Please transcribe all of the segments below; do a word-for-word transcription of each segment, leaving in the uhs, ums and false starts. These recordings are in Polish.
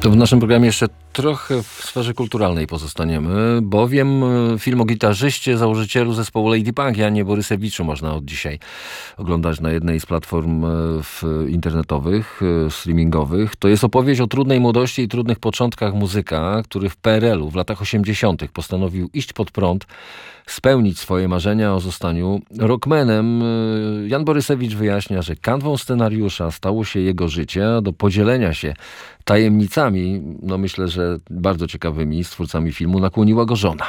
To w naszym programie jeszcze trochę w sferze kulturalnej pozostaniemy, bowiem film o gitarzyście, założycielu zespołu Lady Punk, Janie Borysewiczu, można od dzisiaj oglądać na jednej z platform internetowych, streamingowych. To jest opowieść o trudnej młodości i trudnych początkach muzyka, który w P R L u w latach osiemdziesiątych postanowił iść pod prąd, spełnić swoje marzenia o zostaniu rockmanem. Jan Borysewicz wyjaśnia, że kanwą scenariusza stało się jego życie, a do podzielenia się tajemnicami, no myślę, że bardzo ciekawymi, z twórcami filmu nakłoniła go żona.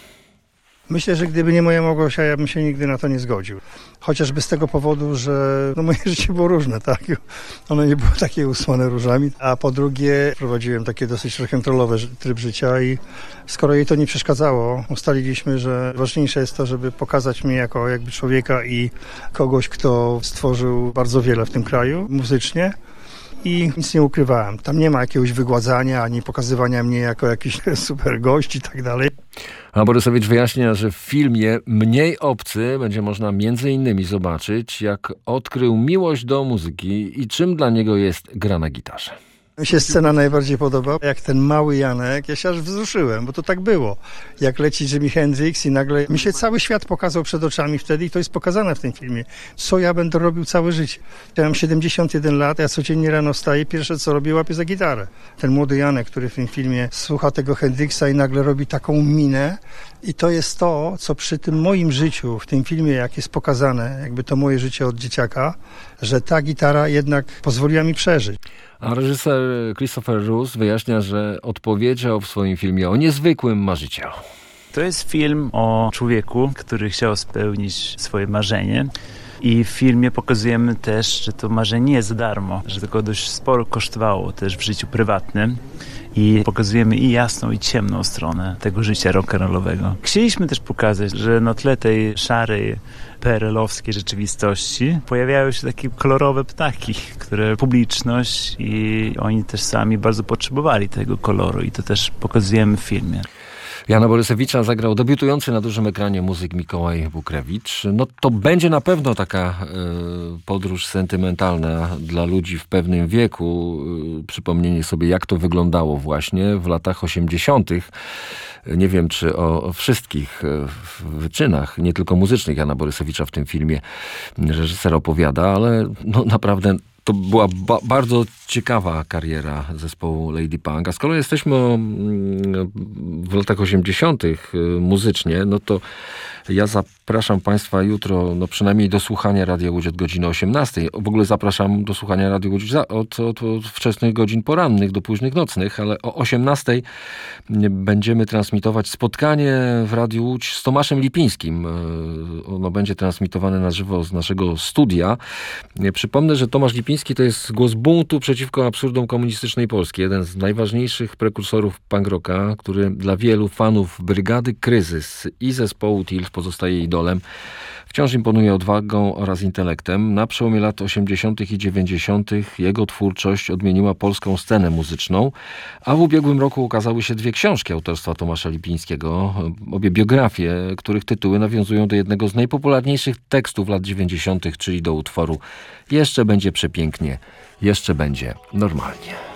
Myślę, że gdyby nie moja Małgosia, ja bym się nigdy na to nie zgodził. Chociażby z tego powodu, że no moje życie było różne, tak? Ono nie było takie usłane różami. A po drugie, prowadziłem takie dosyć rock'n'rollowy tryb życia i skoro jej to nie przeszkadzało, ustaliliśmy, że ważniejsze jest to, żeby pokazać mnie jako jakby człowieka i kogoś, kto stworzył bardzo wiele w tym kraju muzycznie. I nic nie ukrywałem. Tam nie ma jakiegoś wygładzania, ani pokazywania mnie jako jakiś super gość i tak dalej. A Borysewicz wyjaśnia, że w filmie Mniej obcy będzie można między innymi zobaczyć, jak odkrył miłość do muzyki i czym dla niego jest gra na gitarze. Mi się scena najbardziej podoba, jak ten mały Janek, ja się aż wzruszyłem, bo to tak było. Jak leci Jimi Hendrix i nagle mi się cały świat pokazał przed oczami wtedy i to jest pokazane w tym filmie. Co ja będę robił całe życie. Ja mam siedemdziesiąt jeden lat, ja codziennie rano wstaję, pierwsze co robię, łapię za gitarę. Ten młody Janek, który w tym filmie słucha tego Hendrixa i nagle robi taką minę i to jest to, co przy tym moim życiu, w tym filmie, jak jest pokazane, jakby to moje życie od dzieciaka, że ta gitara jednak pozwoliła mi przeżyć. A reżyser Christopher Roos wyjaśnia, że odpowiedział w swoim filmie o niezwykłym marzycielu. To jest film o człowieku, który chciał spełnić swoje marzenie. I w filmie pokazujemy też, że to marzenie nie jest za darmo, że tylko dość sporo kosztowało też w życiu prywatnym. I pokazujemy i jasną, i ciemną stronę tego życia rock'n'rollowego. Chcieliśmy też pokazać, że na tle tej szarej, P R L-owskiej rzeczywistości pojawiają się takie kolorowe ptaki, które publiczność i oni też sami bardzo potrzebowali tego koloru i to też pokazujemy w filmie. Jana Borysewicza zagrał debiutujący na dużym ekranie muzyk Mikołaj Bukrewicz. No to będzie na pewno taka y, podróż sentymentalna dla ludzi w pewnym wieku. Y, przypomnienie sobie, jak to wyglądało właśnie w latach osiemdziesiątych. Nie wiem, czy o wszystkich wyczynach, nie tylko muzycznych Jana Borysewicza w tym filmie reżyser opowiada, ale no naprawdę to była ba- bardzo ciekawa kariera zespołu Lady Punk. A skoro jesteśmy o, w latach osiemdziesiątych muzycznie, no to ja zapraszam Państwa jutro, no przynajmniej do słuchania Radia Łódź od godziny osiemnastej. W ogóle zapraszam do słuchania Radia Łódź za, od, od, od wczesnych godzin porannych do późnych nocnych, ale o osiemnastej będziemy transmitować spotkanie w Radiu Łódź z Tomaszem Lipińskim. Ono będzie transmitowane na żywo z naszego studia. Przypomnę, że Tomasz Lipiński to jest głos buntu przeciwko absurdom komunistycznej Polski. Jeden z najważniejszych prekursorów punk rocka, który dla wielu fanów Brygady Kryzys i zespołu T I L pozostaje idolem. Wciąż imponuje odwagą oraz intelektem. Na przełomie lat osiemdziesiątych i dziewięćdziesiątych jego twórczość odmieniła polską scenę muzyczną, a w ubiegłym roku ukazały się dwie książki autorstwa Tomasza Lipińskiego, obie biografie, których tytuły nawiązują do jednego z najpopularniejszych tekstów lat dziewięćdziesiątych, czyli do utworu Jeszcze będzie przepięknie, jeszcze będzie normalnie.